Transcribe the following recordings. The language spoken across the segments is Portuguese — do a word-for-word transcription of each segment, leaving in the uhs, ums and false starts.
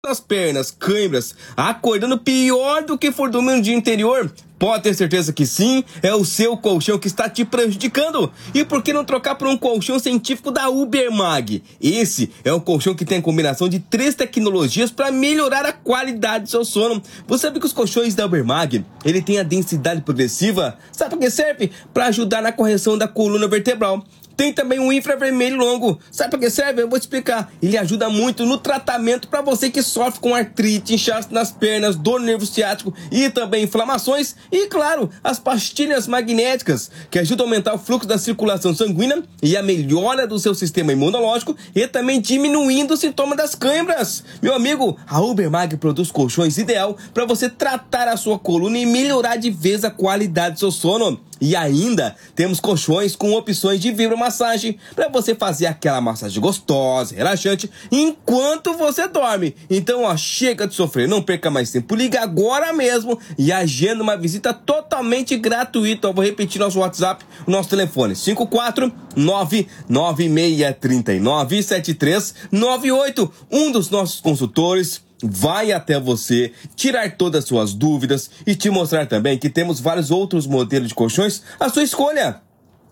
nas pernas, câimbras, acordando pior do que for dormir no dia interior? Pode ter certeza que sim, é o seu colchão que está te prejudicando. E por que não trocar por um colchão científico da Ubermag? Esse é um colchão que tem a combinação de três tecnologias para melhorar a qualidade do seu sono. Você sabe que os colchões da Ubermag, ele tem a densidade progressiva? Sabe para que serve? Para ajudar na correção da coluna vertebral. Tem também um infravermelho longo. Sabe para que serve? Eu vou te explicar. Ele ajuda muito no tratamento para você que sofre com artrite, inchaço nas pernas, dor no nervo ciático e também inflamações. E, claro, as pastilhas magnéticas, que ajudam a aumentar o fluxo da circulação sanguínea e a melhora do seu sistema imunológico e também diminuindo o sintoma das câimbras. Meu amigo, a Ubermag produz colchões ideal para você tratar a sua coluna e melhorar de vez a qualidade do seu sono. E ainda temos colchões com opções de vibromassagem para você fazer aquela massagem gostosa, relaxante, enquanto você dorme. Então, ó, chega de sofrer, não perca mais tempo. Liga agora mesmo e agenda uma visita totalmente gratuita. Eu vou repetir nosso WhatsApp, o nosso telefone, cinco quatro nove nove seis três nove sete três nove oito. Um dos nossos consultores vai até você, tirar todas as suas dúvidas e te mostrar também que temos vários outros modelos de colchões à sua escolha.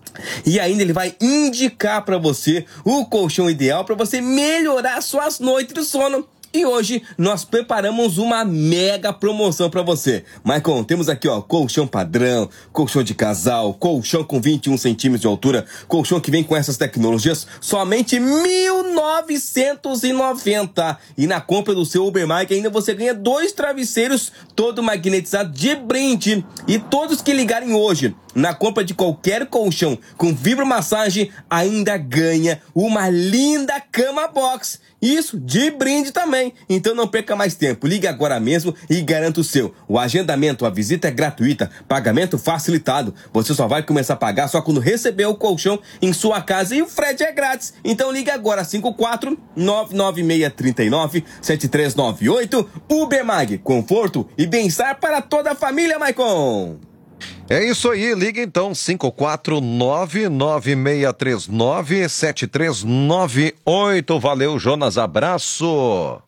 E ainda ele vai indicar para você o colchão ideal para você melhorar suas noites de sono. E hoje nós preparamos uma mega promoção para você. Maicon, temos aqui, ó, colchão padrão, colchão de casal, colchão com vinte e um centímetros de altura, colchão que vem com essas tecnologias, somente mil novecentos e noventa. E na compra do seu Ubermag ainda você ganha dois travesseiros todo magnetizado de brinde. E todos que ligarem hoje na compra de qualquer colchão com vibromassagem ainda ganha uma linda cama box. Isso, de brinde também. Então não perca mais tempo. Ligue agora mesmo e garanta o seu. O agendamento, a visita é gratuita, pagamento facilitado. Você só vai começar a pagar só quando receber o colchão em sua casa e o frete é grátis. Então ligue agora, cinco quatro nove nove seis três nove sete três nove oito. Ubermag, conforto e bem-estar para toda a família, Maicon. É isso aí, liga então, cinco quatro nove nove seis três nove sete três nove oito. Valeu, Jonas, abraço.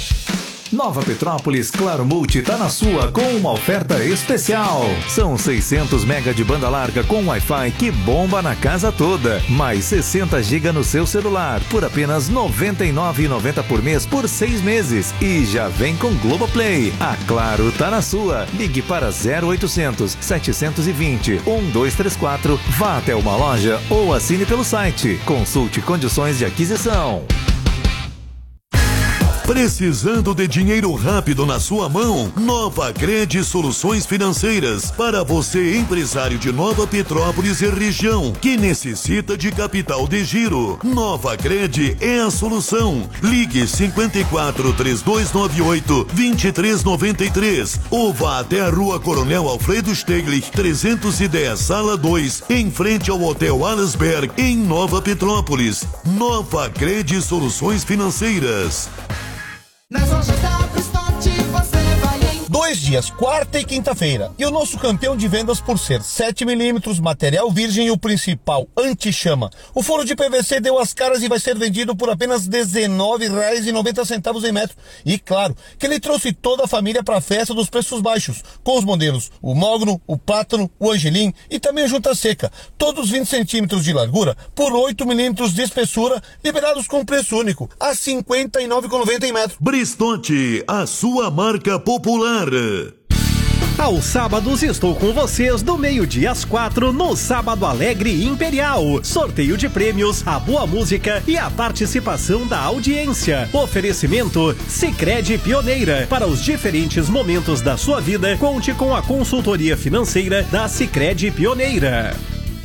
Nova Petrópolis Claro Multi tá na sua com uma oferta especial. São seiscentos mega de banda larga com Wi-Fi que bomba na casa toda. Mais sessenta gigas no seu celular por apenas noventa e nove reais e noventa centavos por mês por seis meses. E já vem com Globoplay. A Claro tá na sua. Ligue para zero oitocentos, setecentos e vinte, doze trinta e quatro. Vá até uma loja ou assine pelo site. Consulte condições de aquisição. Precisando de dinheiro rápido na sua mão? Nova Cred Soluções Financeiras. Para você, empresário de Nova Petrópolis e região, que necessita de capital de giro. Nova Cred é a solução. Ligue cinco quatro, três dois nove oito, dois três nove três ou vá até a Rua Coronel Alfredo Steglich, trezentos e dez, Sala dois, em frente ao Hotel Alasberg, em Nova Petrópolis. Nova Cred Soluções Financeiras. Nas lojas da Pristote você vai em dois dias, quarta e quinta-feira. E o nosso campeão de vendas por ser sete milímetros, material virgem e o principal, anti-chama. O forro de P V C deu as caras e vai ser vendido por apenas dezenove reais e noventa centavos em metro. E claro, que ele trouxe toda a família para a festa dos preços baixos, com os modelos o Mogno, o Plátano, o Angelim e também a Junta Seca. Todos vinte centímetros de largura por oito milímetros de espessura, liberados com preço único, a cinquenta e nove reais e noventa centavos em metro. Bristote, a sua marca popular. Aos sábados estou com vocês do meio-dia às quatro no Sábado Alegre Imperial. Sorteio de prêmios, a boa música e a participação da audiência. Oferecimento Sicredi Pioneira. Para os diferentes momentos da sua vida, conte com a consultoria financeira da Sicredi Pioneira.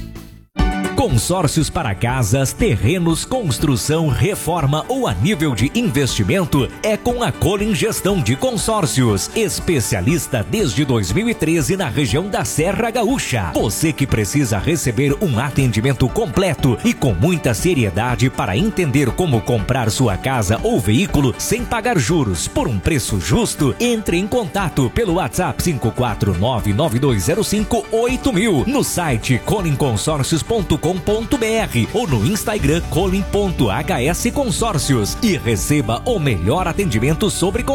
Consórcios para casas, terrenos, construção, reforma ou a nível de investimento é com a Colin Gestão de Consórcios. Especialista desde dois mil e treze na região da Serra Gaúcha. Você que precisa receber um atendimento completo e com muita seriedade para entender como comprar sua casa ou veículo sem pagar juros por um preço justo, entre em contato pelo WhatsApp cinco quatro nove nove dois zero cinco oito mil, no site colin consórcios ponto com ponto br ou no Instagram colin ponto h s consórcios e receba o melhor atendimento sobre